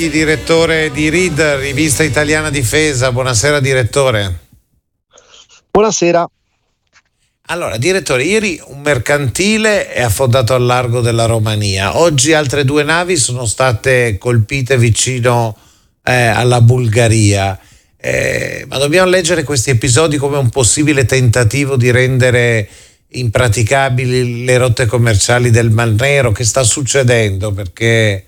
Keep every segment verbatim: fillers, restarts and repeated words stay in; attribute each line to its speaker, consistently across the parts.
Speaker 1: Direttore di R I D, Rivista Italiana Difesa. Buonasera direttore.
Speaker 2: Buonasera.
Speaker 1: Allora direttore, ieri un mercantile è affondato al largo della Romania, oggi altre due navi sono state colpite vicino eh, alla Bulgaria, eh, ma dobbiamo leggere questi episodi come un possibile tentativo di rendere impraticabili le rotte commerciali del Mar Nero? Che sta succedendo? Perché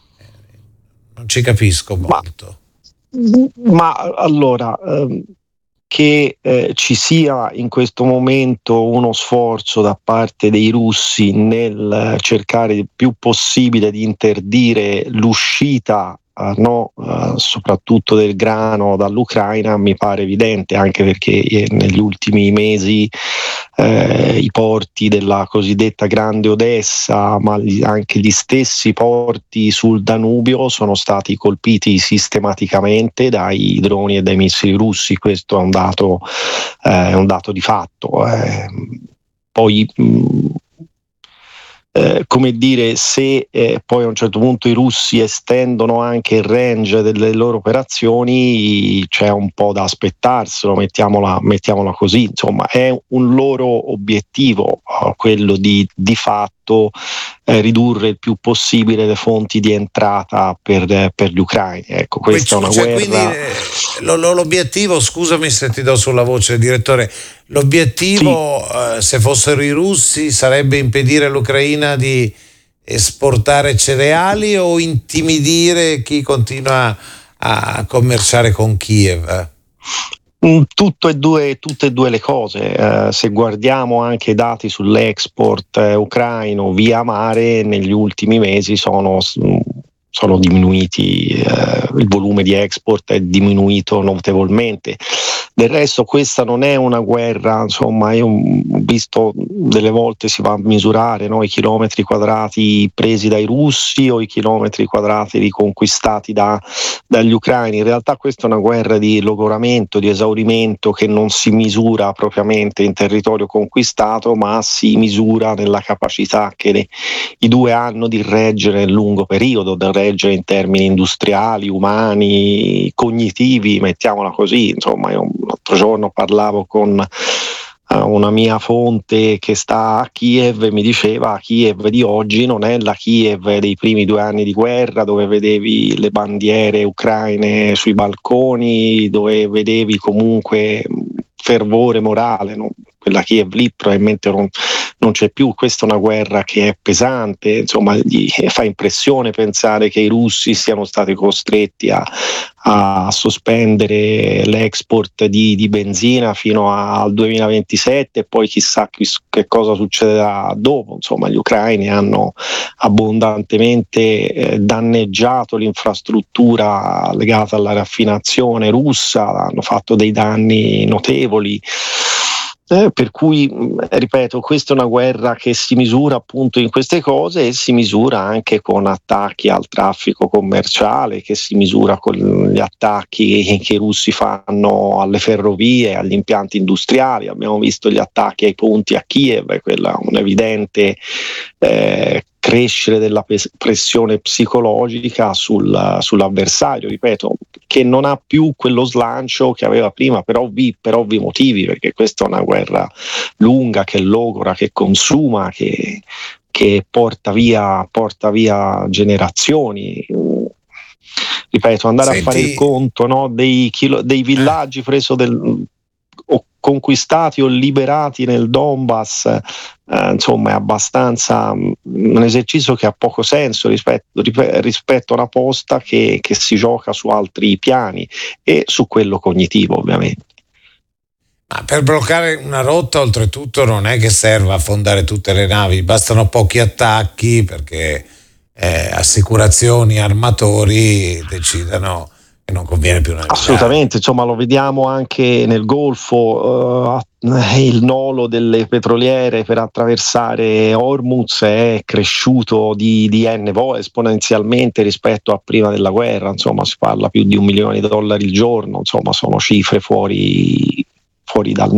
Speaker 1: non ci capisco molto.
Speaker 2: Ma, ma allora, ehm, che eh, ci sia in questo momento uno sforzo da parte dei russi nel cercare il più possibile di interdire l'uscita Uh, no, uh, soprattutto del grano dall'Ucraina, mi pare evidente, anche perché eh, negli ultimi mesi eh, i porti della cosiddetta Grande Odessa, ma gli, anche gli stessi porti sul Danubio sono stati colpiti sistematicamente dai droni e dai missili russi. Questo è un dato, eh, è un dato di fatto. Eh. Poi mh, Eh, come dire, se eh, poi a un certo punto i russi estendono anche il range delle loro operazioni, c'è un po' da aspettarselo, mettiamola, mettiamola così. Insomma, è un loro obiettivo, uh, quello di di fatto eh, ridurre il più possibile le fonti di entrata per, eh, per gli ucraini. Ecco, questa
Speaker 1: Quindi,
Speaker 2: è una
Speaker 1: cioè,
Speaker 2: guerra.
Speaker 1: Quindi, eh, lo, lo, l'obiettivo, scusami se ti do sulla voce, direttore, l'obiettivo, sì. eh, se fossero i russi, sarebbe impedire all'Ucraina di esportare cereali o intimidire chi continua a commerciare con Kiev?
Speaker 2: Tutto e due, tutte e due le cose. Eh, se guardiamo anche i dati sull'export eh, ucraino via mare, negli ultimi mesi sono, sono diminuiti, eh, il volume di export è diminuito notevolmente. Del resto questa non è una guerra, insomma, io ho visto delle volte si va a misurare, no, i chilometri quadrati presi dai russi o i chilometri quadrati riconquistati da, dagli ucraini. In realtà questa è una guerra di logoramento, di esaurimento, che non si misura propriamente in territorio conquistato, ma si misura nella capacità che le, i due hanno di reggere nel lungo periodo, di reggere in termini industriali, umani, cognitivi, mettiamola così. Insomma, io l'altro giorno parlavo con uh, una mia fonte che sta a Kiev e mi diceva: Kiev di oggi non è la Kiev dei primi due anni di guerra, dove vedevi le bandiere ucraine sui balconi, dove vedevi comunque fervore morale, no? Quella Kiev lì probabilmente non, non c'è più. Questa è una guerra che è pesante, insomma, gli fa impressione pensare che i russi siano stati costretti a, a sospendere l'export di, di benzina fino al duemilaventisette e poi chissà che, che cosa succederà dopo. Insomma, gli ucraini hanno abbondantemente eh, danneggiato l'infrastruttura legata alla raffinazione russa, hanno fatto dei danni notevoli. Eh, per cui, ripeto, questa è una guerra che si misura appunto in queste cose e si misura anche con attacchi al traffico commerciale, che si misura con gli attacchi che i russi fanno alle ferrovie, agli impianti industriali. Abbiamo visto gli attacchi ai ponti a Kiev, quella un evidente eh, crescere della pressione psicologica sul, sull'avversario, ripeto, che non ha più quello slancio che aveva prima per ovvi, per ovvi motivi, perché questa è una guerra lunga, che logora, che consuma, che, che porta via, porta via generazioni. Ripeto, andare Senti... a fare il conto, no, dei, chilo, dei villaggi preso del o conquistati o liberati nel Donbass, eh, insomma è abbastanza un esercizio che ha poco senso rispetto, rispetto a una posta che, che si gioca su altri piani e su quello cognitivo, ovviamente.
Speaker 1: Ma per bloccare una rotta oltretutto non è che serva affondare tutte le navi, bastano pochi attacchi perché eh, assicurazioni, armatori decidano che non conviene più navigare.
Speaker 2: Assolutamente, insomma lo vediamo anche nel Golfo, uh, il nolo delle petroliere per attraversare Hormuz è cresciuto di, di n volte esponenzialmente rispetto a prima della guerra, insomma si parla più di un milione di dollari al giorno, insomma sono cifre fuori, fuori dal